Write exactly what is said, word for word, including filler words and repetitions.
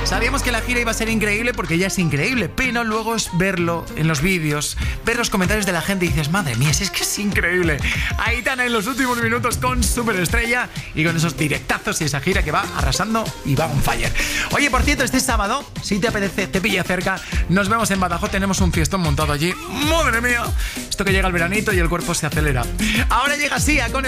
Sabíamos que la gira iba a ser increíble porque ella es increíble, pero luego es verlo en los vídeos, ver los comentarios de la gente y dices, madre mía, si es que es increíble. Aitana en los últimos minutos con Superestrella y con esos directazos y esa gira que va arrasando y va on fire. Oye, por cierto, este sábado, si te apetece, te pilla cerca, nos vemos en Badajoz, tenemos un fiestón montado allí. ¡Madre mía! Esto que llega el veranito y el cuerpo se acelera. Ahora llega Sia con